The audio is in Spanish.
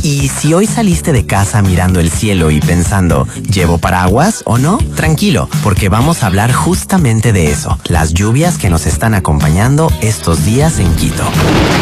Y si hoy saliste de casa mirando el cielo y pensando, ¿llevo paraguas o no? Tranquilo, porque vamos a hablar justamente de eso, las lluvias que nos están acompañando estos días en Quito.